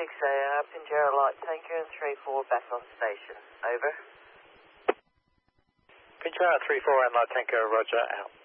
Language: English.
up in Gerald Light Tanker and 3-4 back on station. Over. Pinch out 3-4 and Light Tanker, roger, out.